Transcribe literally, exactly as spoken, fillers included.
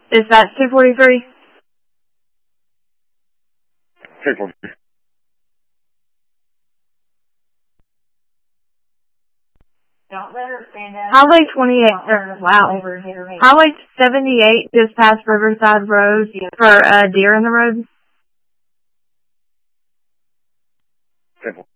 Is that two forty-three? two forty-three. Don't let her stand up. Highway twenty-eight, or, wow. Highway seventy-eight just past Riverside Road for uh, deer in the road. Simple.